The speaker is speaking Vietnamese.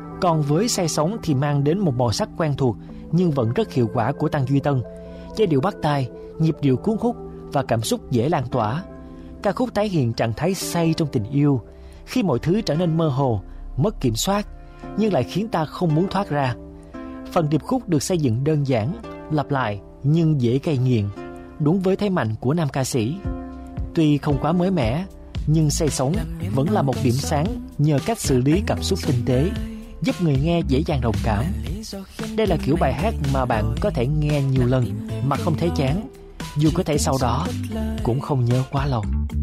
Còn với Say Sóng thì mang đến một màu sắc quen thuộc nhưng vẫn rất hiệu quả của Tăng Duy Tân. Giai điệu bắt tai, nhịp điệu cuốn hút và cảm xúc dễ lan tỏa. Ca khúc tái hiện trạng thái say trong tình yêu, khi mọi thứ trở nên mơ hồ, mất kiểm soát, nhưng lại khiến ta không muốn thoát ra. Phần điệp khúc được xây dựng đơn giản, lặp lại nhưng dễ gây nghiện, đúng với thế mạnh của nam ca sĩ. Tuy không quá mới mẻ, nhưng Say Sóng vẫn là một điểm sáng nhờ cách xử lý cảm xúc tinh tế, giúp người nghe dễ dàng đồng cảm. Đây là kiểu bài hát mà bạn có thể nghe nhiều lần mà không thấy chán, dù có thể sau đó cũng không nhớ quá lâu.